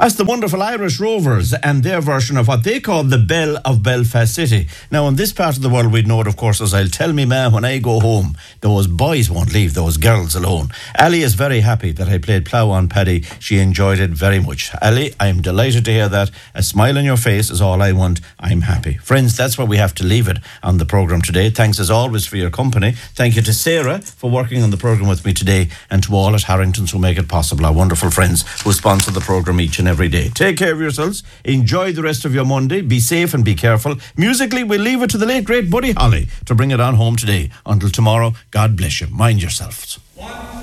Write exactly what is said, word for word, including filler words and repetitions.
That's the wonderful Irish Rovers and their version of what they call the Belle of Belfast City. Now, in this part of the world, we'd know it, of course, as I'll tell me ma when I go home, those boys won't leave those girls alone. Ali is very happy that I played Plough on Paddy. She enjoyed it very much. Ali, I'm delighted to hear that. A smile on your face is all I want. I'm happy. Friends, that's where we have to leave it on the programme today. Thanks as always for your company. Thank you to Sarah for working on the programme with me today, and to all at Harrington's who make it possible, our wonderful friends who sponsor the programme each and every day. Take care of yourselves. Enjoy the rest of your Monday. Be safe and be careful. Musically, we'll leave it to the late, great Buddy Holly to bring it on home today. Until tomorrow, God bless you. Mind yourselves.